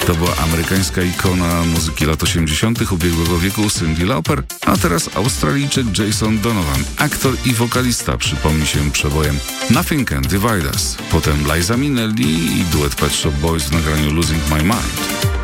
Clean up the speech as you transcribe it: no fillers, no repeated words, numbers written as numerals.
To była amerykańska ikona muzyki lat 80. ubiegłego wieku Cyndi Lauper, a teraz Australijczyk Jason Donovan, aktor i wokalista, przypomni się przebojem Nothing Can Divide Us. Potem Liza Minnelli i duet Pet Shop Boys w nagraniu Losing My Mind.